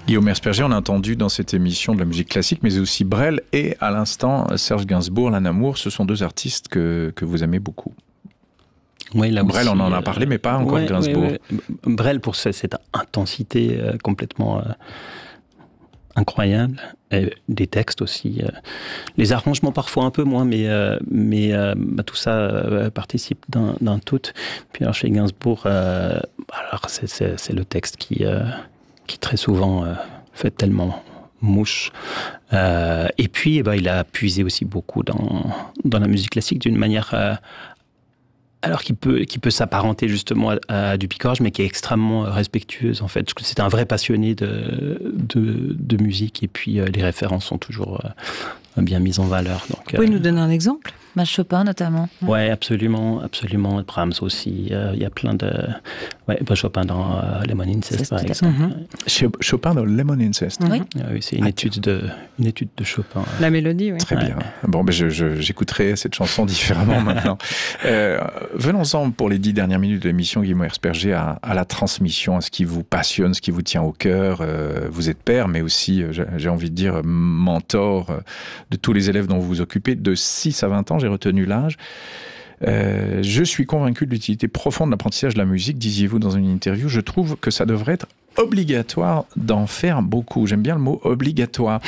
Guillaume Hersperger, on a entendu dans cette émission de la musique classique, mais aussi Brel et à l'instant Serge Gainsbourg, l'Amour, ce sont deux artistes que vous aimez beaucoup. Oui, là Brel, aussi, on en a parlé, mais pas encore Gainsbourg. Brel, pour cette intensité complètement incroyable. Et des textes aussi. Les arrangements parfois un peu moins, mais tout ça participe d'un tout. Puis alors, chez Gainsbourg, c'est le texte qui très souvent fait tellement mouche. Et puis, il a puisé aussi beaucoup dans la musique classique d'une manière... alors qui peut s'apparenter justement à du picorge, mais qui est extrêmement respectueuse en fait. C'est un vrai passionné de musique, et puis les références sont toujours bien mises en valeur. Donc, vous pouvez nous donner un exemple ? Chopin notamment. Ouais, absolument. Brahms aussi. Il y a plein de... Chopin dans Lemon Incest, par exemple. Chopin dans Lemon Incest. Oui. Oui, c'est une étude de Chopin. La mélodie, oui. Très bien. Bon, j'écouterai cette chanson différemment maintenant. Venons-en pour les 10 dernières minutes de l'émission, Guillaume Hersperger, à la transmission, à ce qui vous passionne, ce qui vous tient au cœur. Vous êtes père, mais aussi, j'ai envie de dire, mentor de tous les élèves dont vous vous occupez, de 6 à 20 ans. J'ai retenu l'âge. Je suis convaincu de l'utilité profonde de l'apprentissage de la musique, disiez-vous dans une interview. Je trouve que ça devrait être obligatoire d'en faire beaucoup. J'aime bien le mot obligatoire.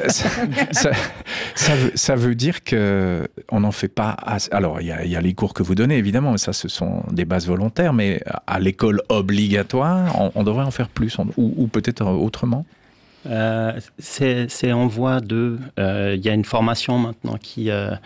Ça veut dire qu'on n'en fait pas assez. Alors, il y a les cours que vous donnez, évidemment, mais ça, ce sont des bases volontaires, mais à l'école obligatoire, on devrait en faire plus, ou peut-être autrement. C'est en voie de... Il y a une formation maintenant qui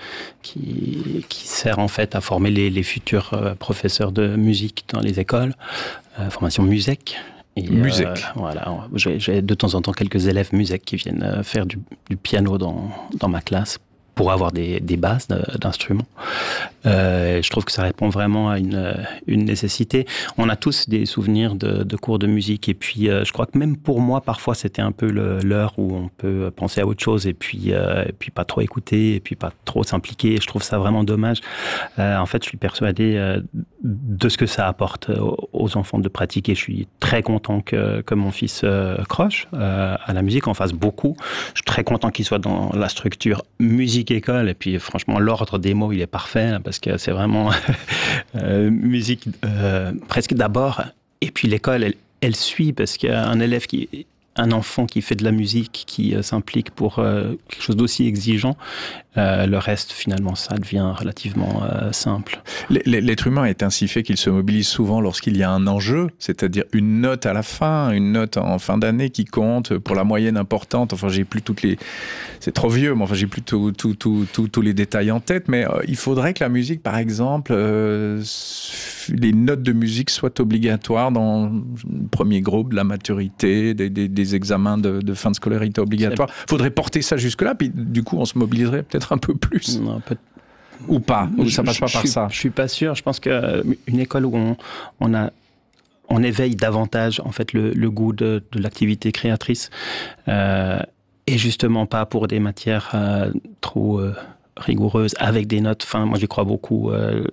sert en fait à former les futurs professeurs de musique dans les écoles. Formation MUSEC. MUSEC. Voilà, j'ai de temps en temps quelques élèves MUSEC qui viennent faire du piano dans ma classe pour avoir des bases d'instruments. Je trouve que ça répond vraiment à une nécessité. On a tous des souvenirs de cours de musique, et puis je crois que même pour moi, parfois, c'était un peu l'heure où on peut penser à autre chose, et puis pas trop écouter, et puis pas trop s'impliquer. Je trouve ça vraiment dommage. En fait, je suis persuadé de ce que ça apporte aux enfants de pratiquer. Je suis très content que mon fils croche à la musique, en fasse beaucoup. Je suis très content qu'il soit dans la structure musique école, et puis franchement l'ordre des mots il est parfait là, parce que c'est vraiment musique presque d'abord, et puis l'école elle suit, parce qu'un enfant qui fait de la musique, qui s'implique pour quelque chose d'aussi exigeant, le reste finalement ça devient relativement simple. L'être humain est ainsi fait qu'il se mobilise souvent lorsqu'il y a un enjeu, c'est-à-dire une note à la fin, une note en fin d'année qui compte pour la moyenne importante. Enfin, j'ai plus c'est trop vieux, mais enfin j'ai plus tous les détails en tête. Mais il faudrait que la musique, par exemple, les notes de musique soient obligatoires dans le premier groupe de la maturité, des examens de fin de scolarité obligatoires. Il faudrait porter ça jusque-là, puis du coup on se mobiliserait peut-être un peu plus. Non, ou pas, ou ça passe pas par ça. Je suis pas sûr. Je pense qu'une école où on éveille davantage en fait le goût de l'activité créatrice, et justement pas pour des matières trop rigoureuses avec des notes. Enfin, moi j'y crois beaucoup.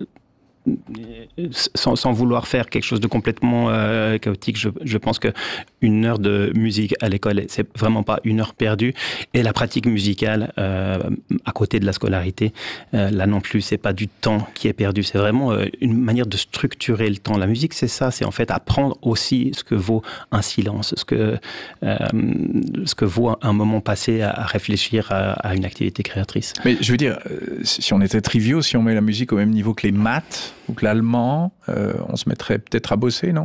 Sans vouloir faire quelque chose de complètement chaotique, je pense qu'une heure de musique à l'école, c'est vraiment pas une heure perdue. Et la pratique musicale, à côté de la scolarité, là non plus, c'est pas du temps qui est perdu. C'est vraiment une manière de structurer le temps. La musique, c'est ça, c'est en fait apprendre aussi ce que vaut un silence, ce que vaut un moment passé à réfléchir à une activité créatrice. Mais je veux dire, si on était triviaux, si on met la musique au même niveau que les maths, ou que l'allemand, on se mettrait peut-être à bosser, non ?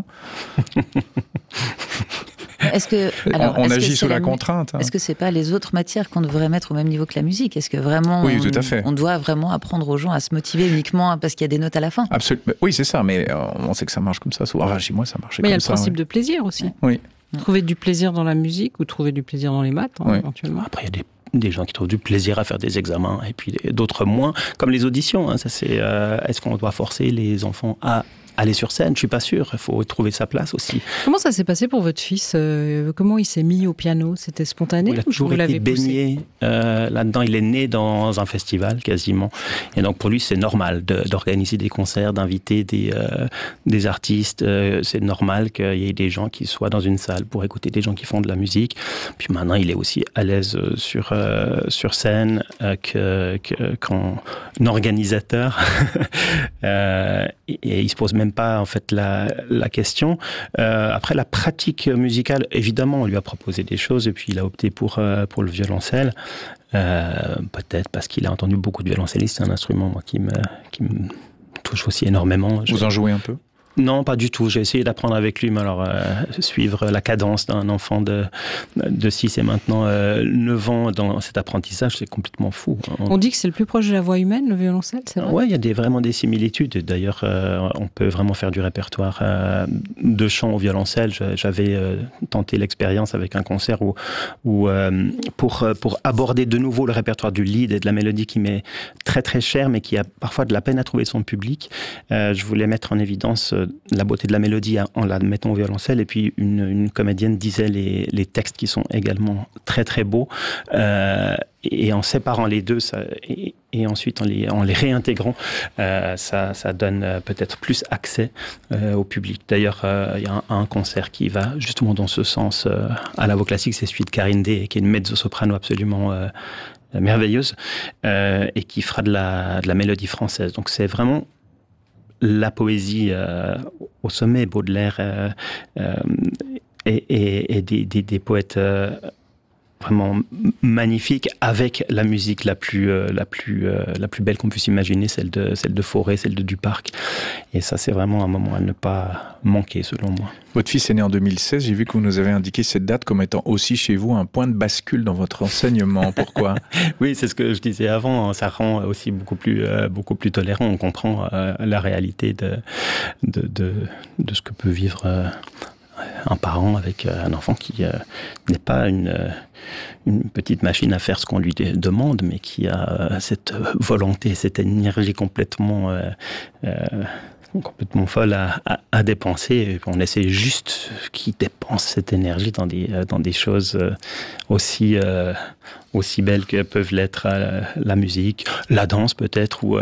On agit sous la contrainte. Est-ce que c'est pas les autres matières qu'on devrait mettre au même niveau que la musique ? Est-ce que vraiment tout à fait. On doit vraiment apprendre aux gens à se motiver uniquement parce qu'il y a des notes à la fin ? Absolument. Oui, c'est ça, mais on sait que ça marche comme ça. Enfin, chez moi, ça marchait comme ça. Mais il y a le principe de plaisir aussi. Oui. Trouver du plaisir dans la musique ou trouver du plaisir dans les maths, éventuellement. Après, il y a des gens qui trouvent du plaisir à faire des examens, et puis d'autres moins, comme les auditions. Ça, c'est, est-ce qu'on doit forcer les enfants à aller sur scène, je suis pas sûr. Il faut trouver sa place aussi. Comment ça s'est passé pour votre fils? Comment il s'est mis au piano? C'était spontané? Il a toujours été baigné là-dedans. Il est né dans un festival quasiment. Et donc pour lui, c'est normal d'organiser des concerts, d'inviter des artistes. C'est normal qu'il y ait des gens qui soient dans une salle pour écouter des gens qui font de la musique. Puis maintenant, il est aussi à l'aise sur scène qu'en organisateur. Et il se pose même pas en fait la question. Après la pratique musicale, évidemment, on lui a proposé des choses et puis il a opté pour le violoncelle. Peut-être parce qu'il a entendu beaucoup de violoncellistes. C'est un instrument moi, qui me touche aussi énormément. Vous en jouez un peu? Non, pas du tout. J'ai essayé d'apprendre avec lui, mais alors suivre la cadence d'un enfant de 6 et maintenant 9 ans dans cet apprentissage, c'est complètement fou. On dit que c'est le plus proche de la voix humaine, le violoncelle, c'est vrai? Oui, il y a vraiment des similitudes. D'ailleurs, on peut vraiment faire du répertoire de chant au violoncelle. J'avais tenté l'expérience avec un concert où pour aborder de nouveau le répertoire du lead et de la mélodie qui m'est très très cher, mais qui a parfois de la peine à trouver son public, je voulais mettre en évidence la beauté de la mélodie en la mettant au violoncelle, et puis une comédienne disait les textes qui sont également très très beaux, et en séparant les deux et ensuite en les réintégrant, ça donne peut-être plus accès au public. D'ailleurs, il y a un concert qui va justement dans ce sens à la voix classique, c'est celui de Karine Day, qui est une mezzo-soprano absolument merveilleuse, et qui fera de la mélodie française. Donc c'est vraiment la poésie au sommet, Baudelaire et des poètes vraiment magnifiques, avec la musique la plus belle qu'on puisse imaginer, celle de Fauré, celle de Duparc. Et ça, c'est vraiment un moment à ne pas manquer, selon moi. Votre fils est né en 2016. J'ai vu que vous nous avez indiqué cette date comme étant aussi chez vous un point de bascule dans votre enseignement. Pourquoi? Oui, c'est ce que je disais avant. Ça rend aussi beaucoup plus tolérant. On comprend la réalité de ce que peut vivre un parent avec un enfant qui n'est pas une petite machine à faire ce qu'on lui demande, mais qui a cette volonté, cette énergie complètement folle à dépenser. Et on essaie juste qu'il dépense cette énergie dans des choses aussi belles que peuvent l'être la musique, la danse peut-être, ou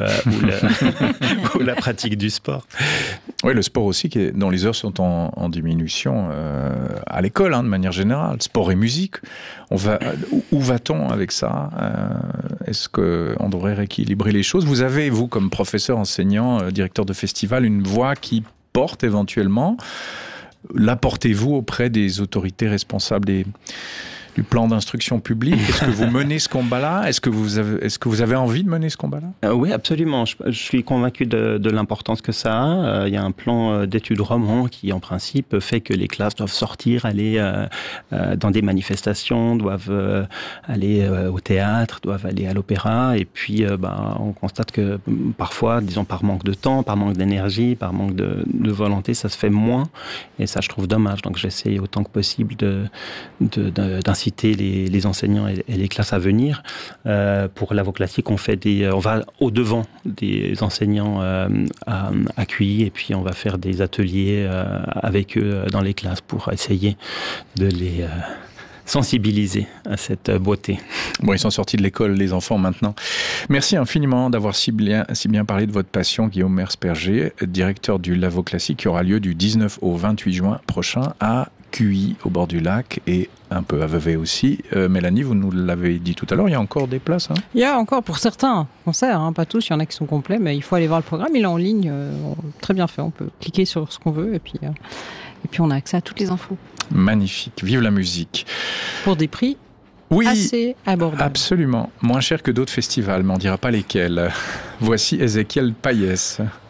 la pratique du sport. Oui, le sport aussi, dont les heures sont en diminution à l'école, de manière générale. Sport et musique. Où va-t-on avec ça? Est-ce qu'on devrait rééquilibrer les choses? Vous avez, vous, comme professeur, enseignant, directeur de festival, une voix qui porte éventuellement. L'apportez-vous auprès des autorités responsables du plan d'instruction publique? Est-ce que vous menez ce combat-là? Est-ce que vous avez envie de mener ce combat-là? Oui, absolument. Je suis convaincu de l'importance que ça a. Il y a un plan d'études roman qui, en principe, fait que les classes doivent sortir, aller dans des manifestations, doivent aller au théâtre, doivent aller à l'opéra. Et puis, on constate que parfois, disons par manque de temps, par manque d'énergie, par manque de volonté, ça se fait moins. Et ça, je trouve dommage. Donc, j'essaie autant que possible d'inciter les enseignants et les classes à venir. Pour la voix classique, on va au-devant des enseignants à QI, et puis on va faire des ateliers avec eux dans les classes pour essayer de les sensibiliser à cette beauté. Bon, ils sont sortis de l'école, les enfants, maintenant. Merci infiniment d'avoir si bien parlé de votre passion, Guillaume Mersperger, directeur du Lavaux Classique, qui aura lieu du 19 au 28 juin prochain à QI, au bord du lac, et un peu à Vevey aussi. Mélanie, vous nous l'avez dit tout à l'heure, il y a encore des places, hein? Il y a encore pour certains concerts, pas tous, il y en a qui sont complets, mais il faut aller voir le programme, il est en ligne, très bien fait, on peut cliquer sur ce qu'on veut, et puis on a accès à toutes les infos. Magnifique, vive la musique. Pour des prix assez abordables. Absolument, moins cher que d'autres festivals, mais on ne dira pas lesquels. Voici Ézéchiel Payès.